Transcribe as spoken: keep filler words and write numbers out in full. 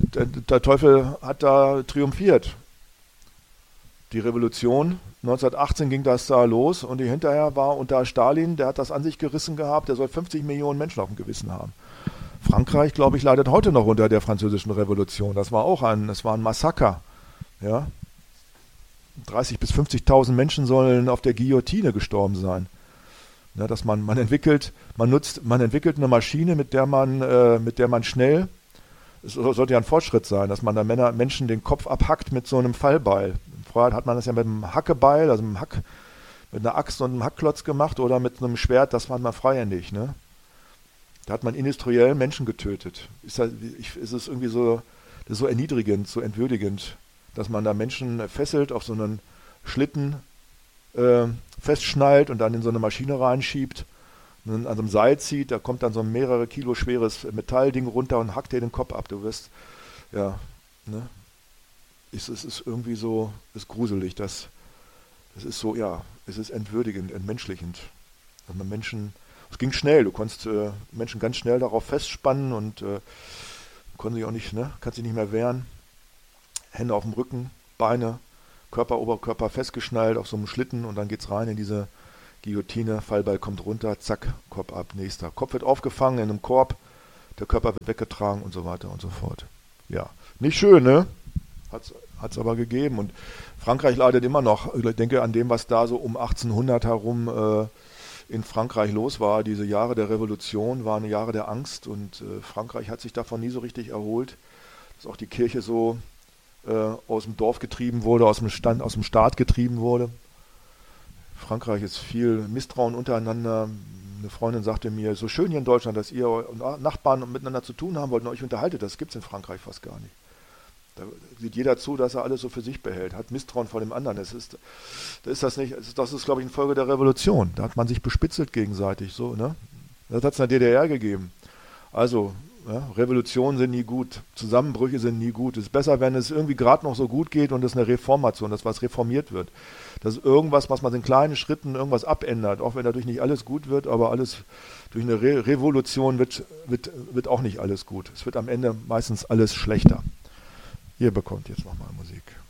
der, der Teufel hat da triumphiert. Die Revolution neunzehnhundertachtzehn ging das da los und die hinterher war unter Stalin, der hat das an sich gerissen gehabt, der soll fünfzig Millionen Menschen auf dem Gewissen haben. Frankreich, glaube ich, leidet heute noch unter der französischen Revolution. Das war auch ein, das war ein Massaker. Ja? dreißigtausend bis fünfzigtausend Menschen sollen auf der Guillotine gestorben sein. Ja, dass man, man entwickelt, man nutzt, man entwickelt eine Maschine, mit der man, äh, mit der man schnell, es sollte ja ein Fortschritt sein, dass man da Männer, Menschen den Kopf abhackt mit so einem Fallbeil. Vorher hat man das ja mit einem Hackebeil, also mit, einem Hack, mit einer Axt und einem Hackklotz gemacht oder mit einem Schwert, das war man freihändig. Ne? Da hat man industriell Menschen getötet. Ist, das, ich, ist es irgendwie so, das ist so erniedrigend, so entwürdigend, dass man da Menschen fesselt, auf so einen Schlitten äh, festschnallt und dann in so eine Maschine reinschiebt, und an so einem Seil zieht, da kommt dann so ein mehrere Kilo schweres Metallding runter und hackt dir den Kopf ab. Du wirst, ja, ne? Es, es ist irgendwie so, es ist gruselig, das, es ist so, ja, es ist entwürdigend, entmenschlichend. Dass man Menschen, es ging schnell, du konntest äh, Menschen ganz schnell darauf festspannen und äh, konnten sich auch nicht, ne, kannst dich nicht mehr wehren. Hände auf dem Rücken, Beine, Körper, Oberkörper festgeschnallt auf so einem Schlitten und dann geht's rein in diese Guillotine, Fallbeil kommt runter, zack, Kopf ab, nächster. Kopf wird aufgefangen in einem Korb, der Körper wird weggetragen und so weiter und so fort. Ja, nicht schön, ne? Hat's, hat's aber gegeben und Frankreich leidet immer noch, ich denke an dem, was da so um achtzehnhundert herum äh, in Frankreich los war. Diese Jahre der Revolution waren Jahre der Angst und äh, Frankreich hat sich davon nie so richtig erholt, dass auch die Kirche so äh, aus dem Dorf getrieben wurde, aus dem, Stand, aus dem Staat getrieben wurde. Frankreich ist viel Misstrauen untereinander. Eine Freundin sagte mir, so schön hier in Deutschland, dass ihr Nachbarn miteinander zu tun haben wollt und euch unterhaltet, das gibt es in Frankreich fast gar nicht. Da sieht jeder zu, dass er alles so für sich behält, hat Misstrauen vor dem anderen. Das ist, das ist das nicht, das ist, glaube ich, eine Folge der Revolution. Da hat man sich bespitzelt gegenseitig. So, ne? Das hat es in der D D R gegeben. Also, ja, Revolutionen sind nie gut, Zusammenbrüche sind nie gut. Es ist besser, wenn es irgendwie gerade noch so gut geht und es eine Reformation, dass was reformiert wird. Das ist irgendwas, was man in kleinen Schritten irgendwas abändert, auch wenn dadurch nicht alles gut wird, aber alles durch eine Re Revolution wird, wird, wird auch nicht alles gut. Es wird am Ende meistens alles schlechter. Ihr bekommt jetzt nochmal Musik.